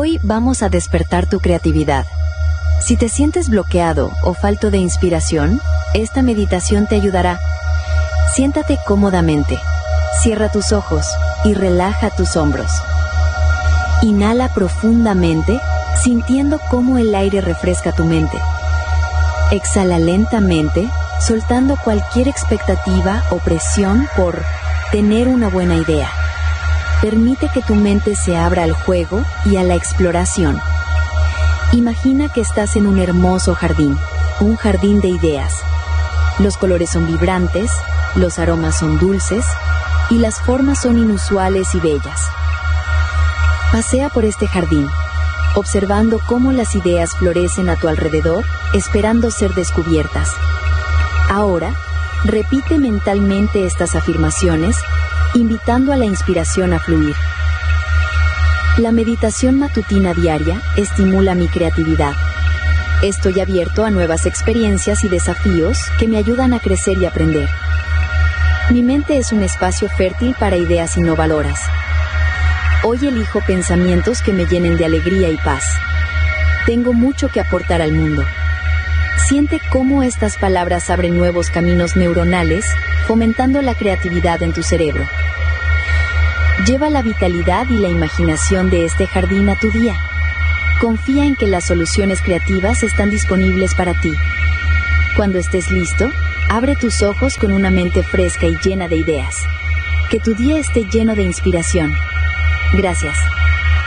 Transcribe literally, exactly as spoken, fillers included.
Hoy vamos a despertar tu creatividad. Si te sientes bloqueado o falto de inspiración, esta meditación te ayudará. Siéntate cómodamente, cierra tus ojos y relaja tus hombros. Inhala profundamente, sintiendo cómo el aire refresca tu mente. Exhala lentamente, soltando cualquier expectativa o presión por tener una buena idea. Permite que tu mente se abra al juego y a la exploración. Imagina que estás en un hermoso jardín, un jardín de ideas. Los colores son vibrantes, los aromas son dulces y las formas son inusuales y bellas. Pasea por este jardín, observando cómo las ideas florecen a tu alrededor, esperando ser descubiertas. Ahora, repite mentalmente estas afirmaciones, invitando a la inspiración a fluir. La meditación matutina diaria estimula mi creatividad. Estoy abierto a nuevas experiencias y desafíos que me ayudan a crecer y aprender. Mi mente es un espacio fértil para ideas innovadoras. Hoy elijo pensamientos que me llenen de alegría y paz. Tengo mucho que aportar al mundo. Siente cómo estas palabras abren nuevos caminos neuronales, fomentando la creatividad en tu cerebro. Lleva la vitalidad y la imaginación de este jardín a tu día. Confía en que las soluciones creativas están disponibles para ti. Cuando estés listo, abre tus ojos con una mente fresca y llena de ideas. Que tu día esté lleno de inspiración. Gracias.